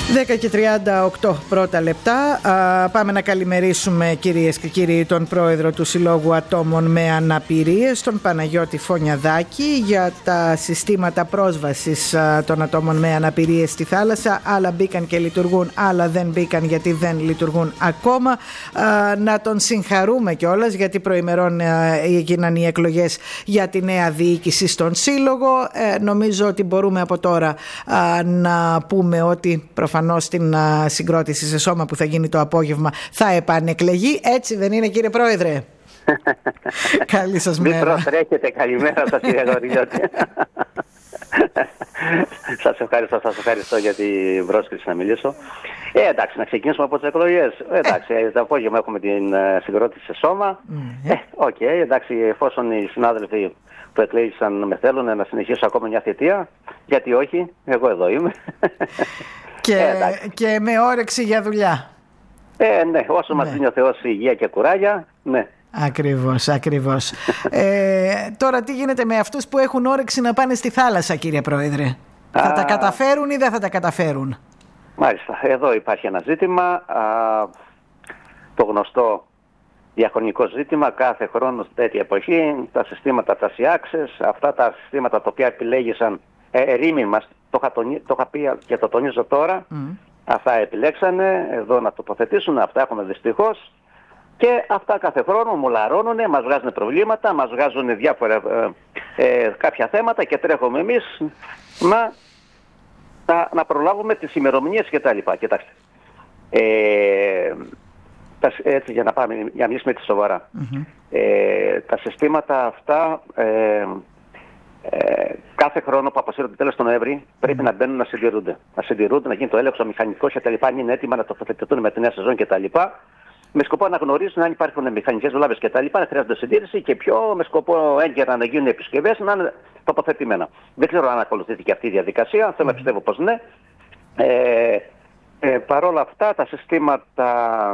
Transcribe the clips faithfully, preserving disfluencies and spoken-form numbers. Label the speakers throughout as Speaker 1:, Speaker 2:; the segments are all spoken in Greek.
Speaker 1: δέκα και τριάντα οκτώ πρώτα λεπτά. Α, πάμε να καλημερίσουμε, κυρίες και κύριοι, τον πρόεδρο του Συλλόγου Ατόμων με Αναπηρίες, τον Παναγιώτη Φωνιαδάκη, για τα συστήματα πρόσβασης α, των ατόμων με αναπηρίες στη θάλασσα. Άλλα μπήκαν και λειτουργούν, άλλα δεν μπήκαν γιατί δεν λειτουργούν ακόμα. Α, να τον συγχαρούμε κιόλας, γιατί προημερών έγιναν οι εκλογές για τη νέα διοίκηση στον Σύλλογο. Ε, νομίζω ότι μπορούμε από τώρα α, να πούμε ότι προφανώς στην uh, συγκρότηση σε σώμα που θα γίνει το απόγευμα θα επανεκλεγεί. Έτσι δεν είναι, κύριε Πρόεδρε? Καλή σας μέρα.
Speaker 2: Μην προστρέχετε. Καλημέρα σας, κύριε Γοριλιώτη. Σας ευχαριστώ, σας ευχαριστώ για την πρόσκληση να μιλήσω. Ε, εντάξει, να ξεκινήσουμε από τις εκλογές. Ε, εντάξει, ε. το απόγευμα έχουμε την uh, συγκρότηση σε σώμα. Mm. Ε, οκ, okay, εντάξει, εφόσον οι συνάδελφοι που εκλέγησαν με θέλουν να συνεχίσω ακόμα μια θητεία, γιατί όχι, εγώ εδώ είμαι.
Speaker 1: Και, ε, και με όρεξη για δουλειά.
Speaker 2: Ε, ναι, όσο ναι. μας δίνει ο Θεός υγεία και κουράγια, ναι.
Speaker 1: Ακριβώς, ακριβώς. ε, τώρα τι γίνεται με αυτούς που έχουν όρεξη να πάνε στη θάλασσα, κύριε Πρόεδρε? Α, θα τα καταφέρουν ή δεν θα τα καταφέρουν?
Speaker 2: Μάλιστα, εδώ υπάρχει ένα ζήτημα, α, το γνωστό διαχρονικό ζήτημα. Κάθε χρόνο τέτοια εποχή τα συστήματα, τα σιάξες, αυτά τα συστήματα τα οποία επιλέγησαν ε, ρήμην μας, το είχα, τονί, το είχα πει και το τονίζω τώρα, mm. αυτά επιλέξανε εδώ να τοποθετήσουν, αυτά έχουμε δυστυχώς, και αυτά κάθε χρόνο μουλαρώνουν, μας βγάζουν προβλήματα, μας βγάζουν διάφορα ε, ε, κάποια θέματα και τρέχουμε εμείς να, να, να προλάβουμε τις ημερομηνίες κτλ. Κοιτάξτε, ε, έτσι για να πάμε, για να μιλήσουμε έτσι σοβαρά. Mm-hmm. Ε, τα συστήματα αυτά ε, ε, κάθε χρόνο που αποσύρονται τέλος του Νοέμβρη πρέπει mm-hmm. να μπαίνουν να συντηρούνται. Να συντηρούνται, να γίνει το έλεγχο μηχανικό κτλ. Αν είναι έτοιμα να τοποθετηθούν με τη νέα σεζόν κτλ. Με σκοπό να γνωρίσουν αν υπάρχουν μηχανικές βλάβες κτλ. Να χρειάζονται συντήρηση και πιο με σκοπό έγκαιρα να γίνουν επισκευές να είναι τοποθετημένα. Δεν ξέρω αν ακολουθήθηκε αυτή η διαδικασία. Mm-hmm. Θέλω να πιστεύω πως ναι. Ε, ε, Παρ' όλα αυτά τα συστήματα.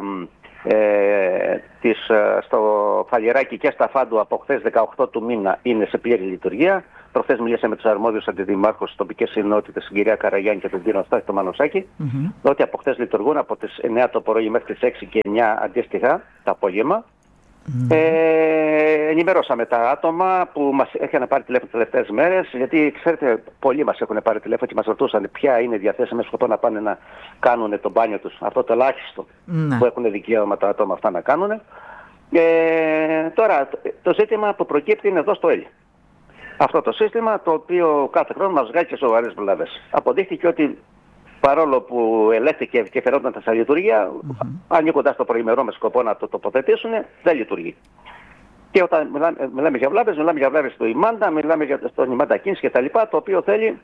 Speaker 2: Ε, της, στο Φαλιράκι και στα Φάντου από χθες δεκαοκτώ του μήνα είναι σε πλήρη λειτουργία. Προχθές μιλήσαμε με τους αρμόδιους αντιδημάρχους στις τοπικές συνότητες, την κυρία Καραγιάννη και τον κύριο Αστάθη το Μανωσάκη, mm-hmm. ότι από χθες λειτουργούν από τις εννιά το πρωί μέχρι τις έξι και εννιά αντίστοιχα το απόγευμα. Mm-hmm. Ε, ενημερώσαμε τα άτομα που μας είχαν πάρει τηλέφωνο τις τελευταίες μέρες, γιατί ξέρετε, πολλοί μας έχουν πάρει τηλέφωνο και μας ρωτούσαν ποια είναι διαθέσιμα με σκοπό να πάνε να κάνουν το μπάνιο τους, αυτό το ελάχιστο mm-hmm. που έχουν δικαίωμα τα άτομα αυτά να κάνουν. Ε, τώρα, το ζήτημα που προκύπτει είναι εδώ στο Έλλη. Αυτό το σύστημα το οποίο κάθε χρόνο μας βγάζει και σοβαρές βλάβες. Αποδείχθηκε ότι παρόλο που ελέγχθηκε και φερόταν στα λειτουργία, mm-hmm. ανοίγοντας το προημερό με σκοπό να το τοποθετήσουν, δεν λειτουργεί. Και όταν μιλάμε, μιλάμε για βλάβες, μιλάμε για βλάβες στο Ιμάντα, μιλάμε για το Ιμάντα Κίνης κτλ. Το οποίο θέλει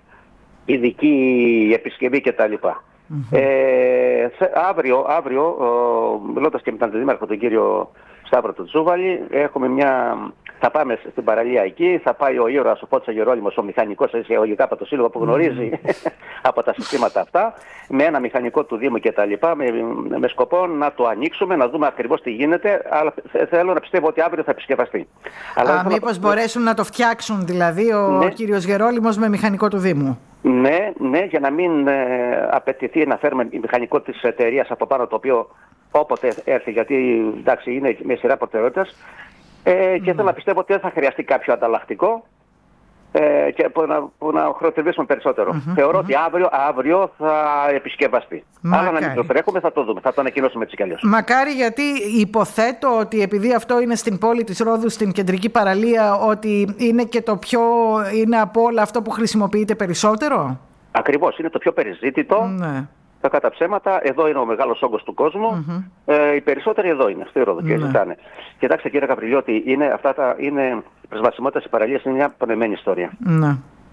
Speaker 2: ειδική επισκευή κτλ. Mm-hmm. Ε, αύριο, αύριο μιλώντας και με τον αντιδήμαρχο τον κύριο Σταύρο του Τζούβαλη, έχουμε μια... θα πάμε στην παραλία εκεί, θα πάει ο ήρωας ο Φώτης Αγερόλυμος, ο μηχανικός εισαγωγικά από το Σύλλογο που γνωρίζει mm. από τα συστήματα αυτά, με ένα μηχανικό του Δήμου και τα λοιπά, με, με σκοπό να το ανοίξουμε, να δούμε ακριβώς τι γίνεται, αλλά θέλω να πιστεύω ότι αύριο θα επισκευαστεί.
Speaker 1: Α, μήπως να... μπορέσουν να το φτιάξουν δηλαδή ο ναι. κύριος Γερόλυμος με μηχανικό του Δήμου?
Speaker 2: Ναι, ναι, για να μην ε, απαιτηθεί να φέρουμε μηχανικό της εταιρείας από πάνω, το οποίο όποτε έρθει, γιατί εντάξει είναι με σειρά προτεραιότητας, ε, και mm. θέλω να πιστεύω ότι δεν θα χρειαστεί κάποιο ανταλλακτικό ε, και που να, που να χρεωτευήσουμε περισσότερο. Mm-hmm, Θεωρώ mm-hmm. ότι αύριο, αύριο θα επισκευαστεί. Αλλά να μην το τρέχουμε, θα το δούμε, θα το ανακοινώσουμε έτσι κι αλλιώς.
Speaker 1: Μακάρι, γιατί υποθέτω ότι επειδή αυτό είναι στην πόλη της Ρόδου, στην κεντρική παραλία, ότι είναι και το πιο, είναι από όλα αυτό που χρησιμοποιείται περισσότερο. Ακριβώς, είναι το πιο περιζήτητο. Ναι.
Speaker 2: Τα κατά ψέματα, εδώ είναι ο μεγάλος όγκος του κόσμου. Mm-hmm. Ε, οι περισσότεροι εδώ είναι, στη Ρόδο, και mm-hmm. ζητάνε. Κοιτάξτε κύριε Καπριλιώτη, είναι, αυτά τα, είναι, η προσβασιμότητα στις παραλίες είναι μια πονεμένη ιστορία. Mm-hmm.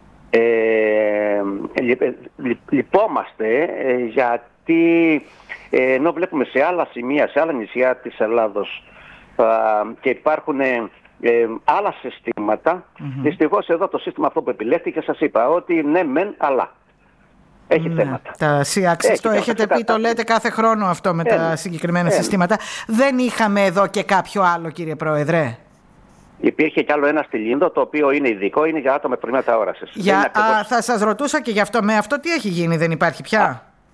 Speaker 2: Ε, λυ, λυ, λυπόμαστε ε, γιατί ε, ενώ βλέπουμε σε άλλα σημεία, σε άλλα νησιά της Ελλάδος ε, και υπάρχουν ε, ε, άλλα συστήματα, mm-hmm. δυστυχώς εδώ το σύστημα αυτό που επιλέχθηκε, σας είπα ότι ναι μεν αλλά. Έχει ναι, θέματα.
Speaker 1: Τα σιάξεις το έχετε πει, το λέτε κάθε χρόνο αυτό με ε, τα συγκεκριμένα ε, συστήματα. Δεν είχαμε εδώ και κάποιο άλλο, κύριε Πρόεδρε?
Speaker 2: Υπήρχε κι άλλο ένα στη Λίνδο, το οποίο είναι ειδικό, είναι για άτομα με προβλήματα όρασης.
Speaker 1: Για, α, θα σας ρωτούσα και γι' αυτό. Με αυτό τι έχει γίνει, δεν υπάρχει πια?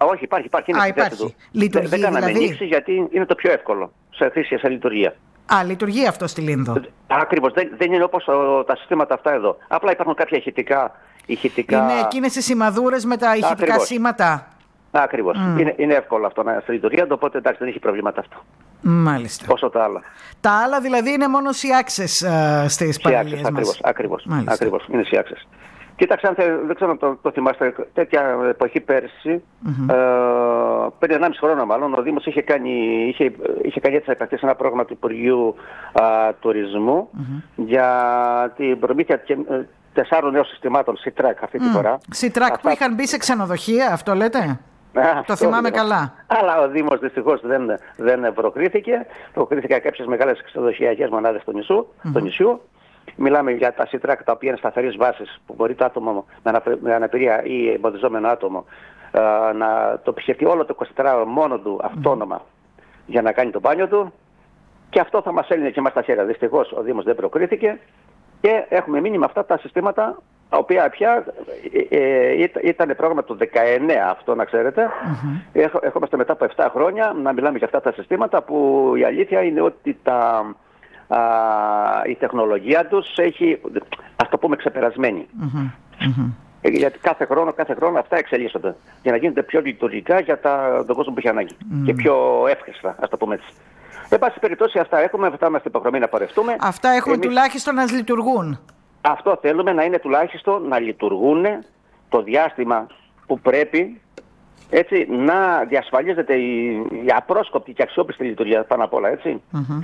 Speaker 2: όχι, υπάρχει, υπάρχει. Είναι
Speaker 1: Α,
Speaker 2: στη θέση
Speaker 1: υπάρχει.
Speaker 2: του.
Speaker 1: Λειτουργεί,
Speaker 2: δεν κάναμε
Speaker 1: δηλαδή.
Speaker 2: νήξη γιατί είναι το πιο εύκολο σε χρήση, σε λειτουργία.
Speaker 1: Α, λειτουργεί αυτό στη Λίνδο.
Speaker 2: Ακριβώς. Δεν, δεν είναι όπως ο, τα συστήματα αυτά εδώ. Απλά υπάρχουν κάποια ηχητικά. ηχητικά...
Speaker 1: Είναι εκείνες οι σημαδούρες με τα ηχητικά
Speaker 2: Ακριβώς.
Speaker 1: σήματα.
Speaker 2: Ακριβώς. Mm. Είναι, είναι εύκολο αυτό να στη λειτουργία, οπότε εντάξει, δεν έχει προβλήματα αυτό.
Speaker 1: Μάλιστα.
Speaker 2: Όσο τα άλλα.
Speaker 1: Τα άλλα δηλαδή είναι μόνο σιάξες uh, στις παραλίες μας.
Speaker 2: Ακριβώς, ακριβώς, ακριβώς. Είναι σιάξες. Κοίταξε, αν θε, δεν ξέρω αν το, το θυμάστε, τέτοια εποχή πέρσι, mm-hmm. ε, πριν ενάμιση χρόνο μάλλον, ο Δήμος είχε κάνει, είχε, είχε κάνει έτσι να επεκτήσει ένα πρόγραμμα του Υπουργείου α, Τουρισμού mm-hmm. για την προμήθεια και, ε, τεσσάρων νέων συστημάτων σι-τρακ αυτή mm. τη φορά.
Speaker 1: σι-τρακ που είχαν μπει σε ξενοδοχεία, αυτό λέτε?
Speaker 2: Α,
Speaker 1: το θυμάμαι
Speaker 2: Δήμος.
Speaker 1: Καλά.
Speaker 2: Αλλά ο Δήμος δυστυχώς δεν, δεν προκρίθηκε. Προκρίθηκαν κάποιες μεγάλες ξενοδοχειακές μονάδες του νησιού. Mm-hmm. νησιού. Μιλάμε για τα σι-τρακ τα οποία είναι σταθερής βάσης, που μπορεί το άτομο με αναπηρία ή εμποδιζόμενο άτομο α, να το επισκεφτεί όλο το εικοσιτετράωρο μόνο του αυτόνομα mm. για να κάνει το μπάνιο του. Και αυτό θα μας έλυνε και εμάς τα χέρια. Δυστυχώς ο Δήμος δεν προκρίθηκε και έχουμε μείνει με αυτά τα συστήματα, τα οποία πια ε, ε, ήταν πρόγραμμα του δεκαεννέα, αυτό να ξέρετε. Mm-hmm. Έχ, Έχομαστε μετά από επτά χρόνια να μιλάμε για αυτά τα συστήματα, που η αλήθεια είναι ότι τα... Α, η τεχνολογία τους έχει, ας το πούμε, ξεπερασμένη. Mm-hmm. Mm-hmm. Γιατί κάθε χρόνο, κάθε χρόνο αυτά εξελίσσονται για να γίνονται πιο λειτουργικά για τα, τον κόσμο που έχει ανάγκη mm. και πιο εύχριστα, ας το πούμε έτσι. Εν πάση περιπτώσει, αυτά έχουμε, αυτά είμαστε υποχρεωμένοι να πορευτούμε.
Speaker 1: Αυτά έχουμε
Speaker 2: Εμείς...
Speaker 1: τουλάχιστον να λειτουργούν. Αυτό
Speaker 2: θέλουμε, να είναι τουλάχιστον να λειτουργούν το διάστημα που πρέπει, έτσι, να διασφαλίζεται η, η απρόσκοπτη και αξιόπιστη λειτουργία πάνω απ' όλα, έτσι. Mm-hmm.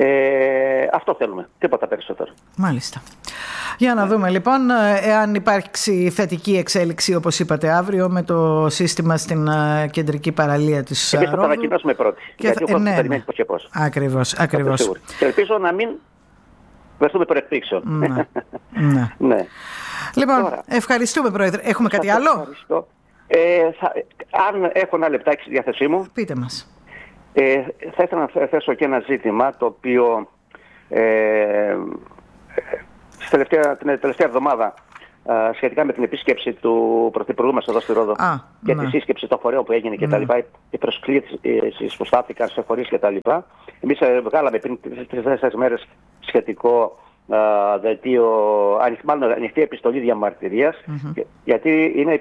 Speaker 2: Ε, αυτό θέλουμε, τίποτα περισσότερο.
Speaker 1: Μάλιστα. Για να δούμε λοιπόν εάν υπάρξει θετική εξέλιξη, όπως είπατε, αύριο με το σύστημα στην κεντρική παραλία της Ρόδου.
Speaker 2: Εμείς θα το ανακοινώσουμε πρώτοι,
Speaker 1: και
Speaker 2: γιατί
Speaker 1: θα...
Speaker 2: ο
Speaker 1: ε, ναι,
Speaker 2: περιμένει πώς και πώς.
Speaker 1: Ακριβώς, ακριβώς.
Speaker 2: Και ελπίζω να μην βρεθούμε προεκπλήξεων.
Speaker 1: Ναι. ναι.
Speaker 2: ναι.
Speaker 1: Λοιπόν,
Speaker 2: Τώρα,
Speaker 1: ευχαριστούμε, Πρόεδρε. Έχουμε κάτι άλλο?
Speaker 2: Ευχαριστώ. Ε, θα, αν έχω ένα λεπτάκι στη διάθεσή μου,
Speaker 1: πείτε μας.
Speaker 2: Ε, θα ήθελα να θέσω και ένα ζήτημα το οποίο ε, τελευταία, την τελευταία εβδομάδα α, σχετικά με την επίσκεψη του Πρωθυπουργού μας εδώ στη Ρόδο
Speaker 1: Α,
Speaker 2: και
Speaker 1: ναι.
Speaker 2: τη σύσκεψη των φορέων που έγινε και
Speaker 1: ναι.
Speaker 2: τα λοιπά, οι προσκλήσεις που στάθηκαν σε φορείς και τα λοιπά. Εμείς βγάλαμε πριν τρεις-τέσσερις μέρες σχετικό Uh, δελτίο, μάλλον ανοιχτή επιστολή διαμαρτυρίας, mm-hmm. γιατί είναι